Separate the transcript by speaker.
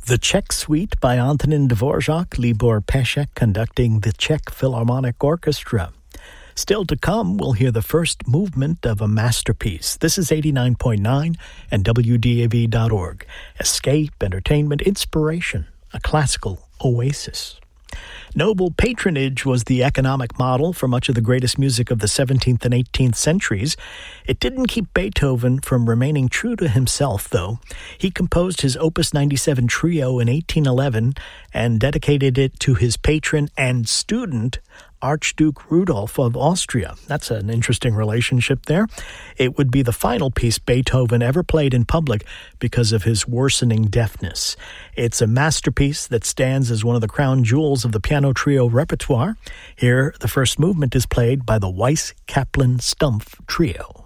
Speaker 1: The Czech Suite by Antonín Dvorak, Libor Pešek conducting the Czech Philharmonic Orchestra. Still to come, we'll hear the first movement of a masterpiece. This is 89.9 and WDAV.org. Escape, entertainment, inspiration, a classical oasis. Noble patronage was the economic model for much of the greatest music of the 17th and 18th centuries. It didn't keep Beethoven from remaining true to himself, though. He composed his Opus 97 Trio in 1811 and dedicated it to his patron and student, Archduke Rudolph of Austria. That's an interesting relationship there. It would be the final piece Beethoven ever played in public because of his worsening deafness. It's a masterpiece that stands as one of the crown jewels of the piano trio repertoire. Here, the first movement is played by the Weiss-Kaplan-Stumpf Trio.